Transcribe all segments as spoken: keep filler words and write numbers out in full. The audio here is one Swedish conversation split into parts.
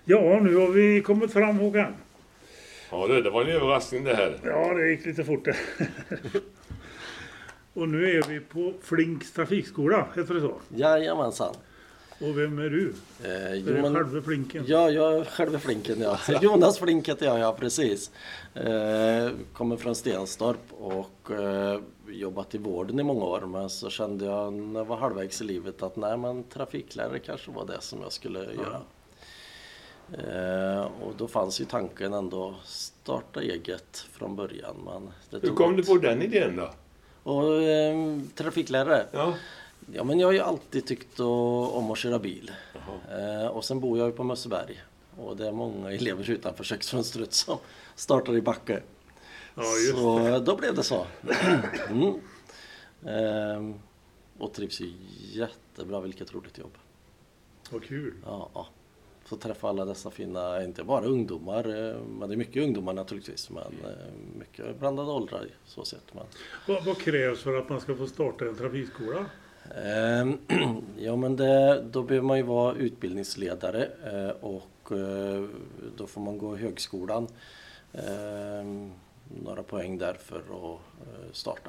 Ja, nu har vi kommit fram, Håkan. Ja, det, det var en överraskning det här. Ja, det gick lite fort. Och nu är vi på Flinks trafikskola, heter det så? Jajamensan. Och vem är du? Eh, är jo, det men, själva Flinken? Ja, jag är själva Flinken, ja. Jonas Flink heter jag, ja, precis. Eh, kommer från Stenstorp och eh, jobbat i vården i många år. Men så kände jag när jag var halvvägs i livet att nej, men trafiklärare kanske var det som jag skulle ja. göra. Eh, och då fanns ju tanken ändå starta eget från början. Men det Hur kom du på den idén då? Och eh, trafiklärare? Ja. Ja, men jag har ju alltid tyckt om att köra bil. Eh, och sen bor jag ju på Mösseberg. Och det är många elever utanför köksfönstret som startar i Backe. Ja, just så det. då blev det så. mm. eh, och trivs ju jättebra, vilket roligt jobb. Vad kul. Ja, ja. Få träffa alla dessa fina, inte bara ungdomar, men det är mycket ungdomar naturligtvis, men mycket blandade åldrar så sett. Men. Vad, vad krävs för att man ska få starta en trafikskola? Eh, ja, men det, då behöver man ju vara utbildningsledare eh, och eh, då får man gå högskolan. Eh, några poäng där för att eh, starta.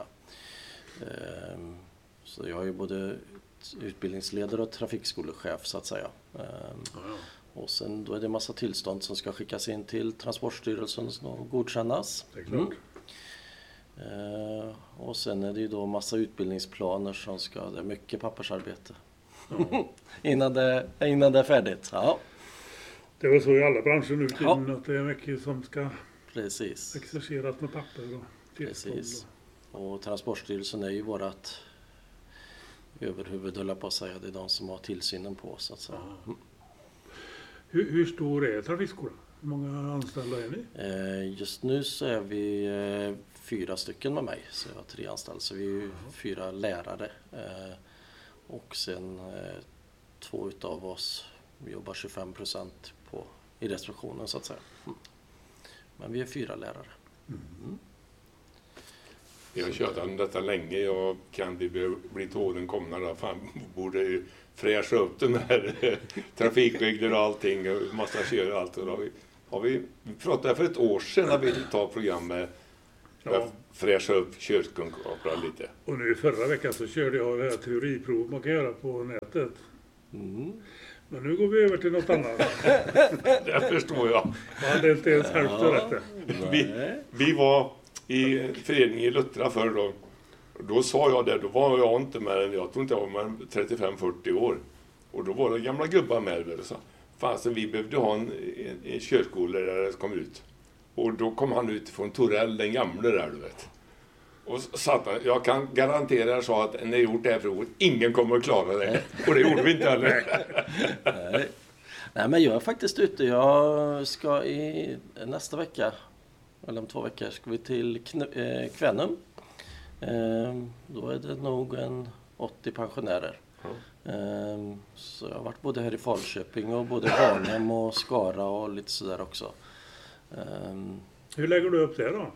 Eh, så jag är ju både utbildningsledare och trafikskolechef så att säga. Eh, Ja, ja. Och sen då är det en massa tillstånd som ska skickas in till Transportstyrelsen och godkännas. Det är klart. Mm. Eh, och sen är det ju då massa utbildningsplaner som ska, det är mycket pappersarbete. Ja. innan, det, innan det är färdigt. Ja, Det är väl så i alla branscher nu Ja. ja. att det är mycket som ska precis. exerceras med papper och tillstånd. Precis. Och Transportstyrelsen är ju vårat överhuvud, höll jag på att säga. Det är de som har tillsynen på så att säga. Mm. Hur, hur stor är trafikskolan? Hur många anställda är ni? Eh, just nu så är vi eh, fyra stycken med mig, så jag har tre anställda. Så vi är ju fyra lärare. Eh, och sen eh, två utav oss jobbar tjugofem procent på, i restriktionen så att säga. Mm. Men vi är fyra lärare. Mm. Jag har kört om detta länge. Jag kan bli, bli till åren komna där. Fan, borde ju fräscha upp den här trafikregler och allting. Och massa köra och allt. Och då har vi, har vi, vi pratade för ett år sedan när vi tar program med Ja. att fräscha upp körkunskaper lite. Och nu förra veckan så körde jag det här teoriprov man kan göra på nätet. Mm. Men nu går vi över till något annat. Det förstår jag. Jag hade inte ens hälften rätt där. Vi, vi var i föreningen i Luttra förr då. Då sa jag det, då var jag inte med än, jag tror inte jag var med trettiofem fyrtio år. Och då var det gamla gubbar med och sa, fanns vi behövde ha en, en, en körskola där det kom ut. Och då kom han ut från Torell, den gamla där du vet. Och satt han, jag kan garantera, sa att när jag gjort det här provet, ingen kommer att klara det. Och det gjorde vi inte heller. Nej. Nej, men jag är faktiskt ute. Jag ska i nästa vecka, eller om två veckor, ska vi till Kn- eh, Kvänum. Eh, då är det nog en åttio pensionärer. Mm. Eh, så jag har varit både här i Falköping och både Varnhem och Skara och lite sådär också. Eh, Hur lägger du upp det då?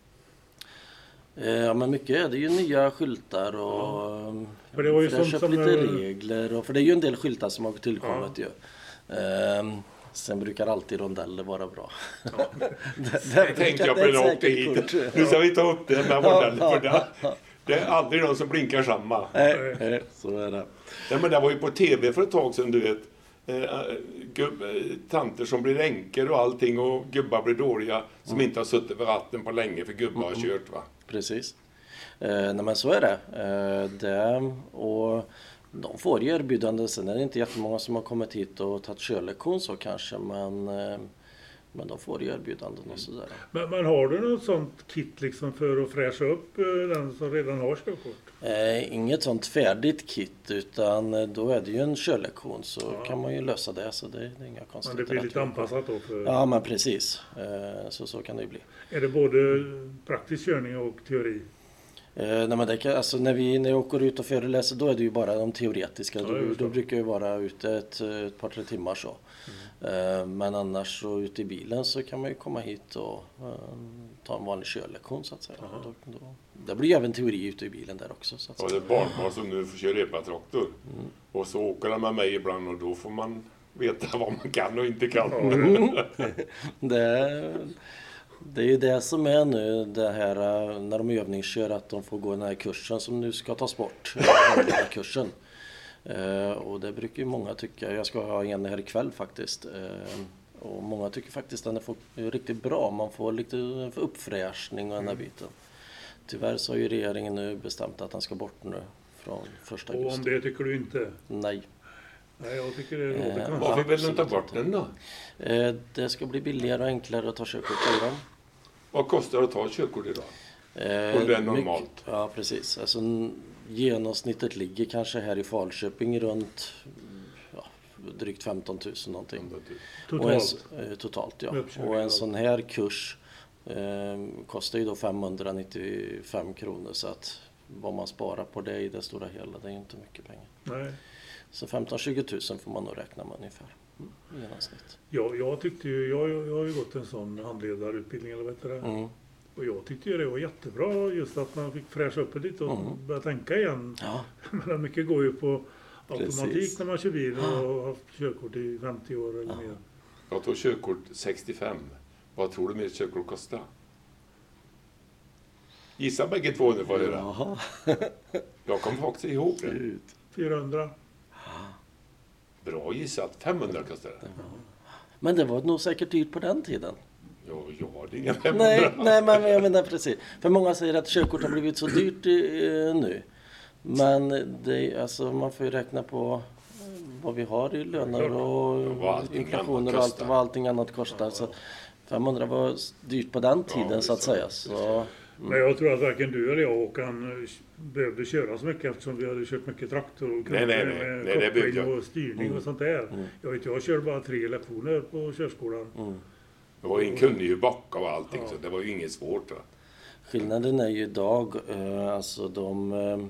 Ja, men mycket är det ju nya skyltar och ja. För det var ju fräscha sånt upp som lite är- regler. Och, för det är ju en del skyltar som har tillkommit Ja. ju. Ehm, sen brukar alltid rondeller vara bra. Ja. det, Det tänkte jag på det är när jag ett åkte säkert hit. kort. Nu ska vi ta upp det med Ja, modeller för ja, det, det är aldrig någon som blinkar samma. Nej, nej, så är det. Nej, men det var ju på tv för ett tag sedan, du vet. Eh, gubb, eh, tanter som blir änkor och allting och gubbar blir dåliga som Mm. inte har suttit vid ratten på länge för gubbar har kört va. Precis. Eh, nej, men så är det. Eh, det. Och de får ju erbjudande. Sen är det inte jättemånga som har kommit hit och tagit körlektion så kanske. Men, eh, men de får ju erbjudanden och sådär. Men, men har du något sånt kit liksom för att fräscha upp eh, den som redan har körkort? Eh, inget sånt färdigt kit utan eh, då är det ju en körlektion så Ja. kan man ju lösa det så det, det är inga Men konstigheter. det blir att lite göra. anpassat då för... Ja, men precis. Eh, så, så kan det ju bli. Är det både praktisk körning och teori? Eh, nej, men det kan, alltså, när, vi, när jag åker ut och föreläser då är det ju bara de teoretiska. Ja, då, just det. då brukar jag vara ute ett, ett par tre timmar så. Eh, men annars så ute i bilen så kan man ju komma hit och eh, ta en vanlig körlektion så att säga. Då, då, det blir ju även teori ute i bilen där också så att Ja, säga. det är barnbarn som nu får köra epatraktor. Mm. Och så åker de med mig ibland och då får man veta vad man kan och inte kan. Mm. det, det är ju det som är nu, det här när de övningskör, att de får gå den här kursen som nu ska tas bort, kursen. Uh, och det brukar ju många tycka. Jag ska ha en här ikväll faktiskt. Uh, och många tycker faktiskt att den är får, riktigt bra. Man får lite uppfräschning och den här biten. Tyvärr så har ju regeringen nu bestämt att den ska bort nu från första augusti. Och om det tycker du inte? Nej. Nej, jag tycker det låter Uh, konstigt. Varför vill du inte ta bort den då? Uh, det ska bli billigare och enklare att ta körkort i den. Vad kostar det att ta ett körkort idag? Uh, och det är normalt? Mycket, ja, precis. Alltså, genomsnittet ligger kanske här i Falköping runt ja, drygt femton tusen någonting. Totalt? Och en, totalt, ja. Uppkörning, Och en ja. sån här kurs eh, kostar ju då femhundranittiofem kronor, så att vad man sparar på det i det stora hela, det är ju inte mycket pengar. Nej. Så femton till tjugo tusen får man nog räkna med ungefär mm, i genomsnitt. Ja, jag tyckte ju, jag, jag har ju gått en sån handledarutbildning eller vad heter det? Mm. Och jag tyckte ju det var jättebra just att man fick fräscha upp det lite och Mm. börja tänka igen. Ja, Men mycket går ju på automatik Precis. när man kör bil och har haft körkort i femtio år eller Ja. mer. Jag tog körkort sextiofem. Vad tror du mitt körkort kostar? Gissa bägge två nu får jag höra. Jaha. Jag kommer faktiskt ihåg det. Gud. fyrahundra. Bra gissat. femhundra kostar det. Men det var nog säkert dyrt på den tiden. Ja, jag hade inga femhundra. Nej, nej, men jag menar precis. För många säger att körkort har blivit så dyrt eh, nu. Men det, alltså, man får ju räkna på vad vi har i löner och Ja, vad allting inflationer annat och allt, kostar. vad allting annat kostar. Så femhundra var dyrt på den tiden, Ja, så att visst var det, säga. visst Så, Men jag tror att varken du eller jag Håkan behövde köra så mycket eftersom vi hade kört mycket traktor och Nej, nej, nej. med Nej, det behövde koppling jag. och styrning Mm. och sånt där. Mm. Jag vet, jag körde bara tre lektioner på körskolan. mm. Det var, en kunde ju backa och allting, Ja. så det var ju inget svårt. Va? Skillnaden är ju idag, eh, alltså de... Eh,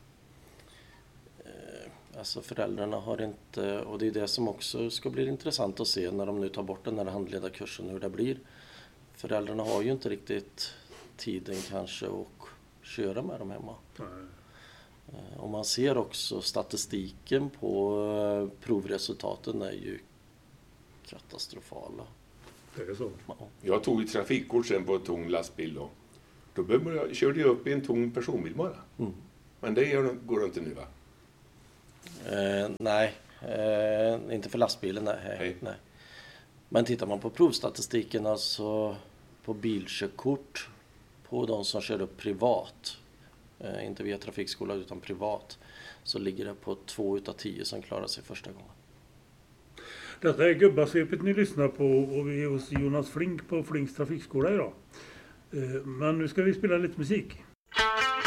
alltså föräldrarna har inte, och det är det som också ska bli intressant att se när de nu tar bort den här handledarkursen, hur det blir. Föräldrarna har ju inte riktigt tiden kanske att köra med dem hemma. Nej. Eh, och man ser också statistiken på eh, provresultaten är ju katastrofala. Det är så. Ja. Jag tog ju trafikkort sen på en tung lastbil då. Då började jag, körde jag upp i en tung personbil bara. Mm. Men det gör, går det inte nu va? Eh, nej, eh, inte för lastbilen. Nej, Nej. nej. Men tittar man på provstatistiken, alltså på bilkörkort, på de som kör upp privat, eh, inte via trafikskola utan privat, så ligger det på två utav tio som klarar sig första gången. Detta är Gubbasvepet ni lyssnar på och vi är hos Jonas Flink på Flinks trafikskola idag. Eh, Men nu ska vi spela lite musik.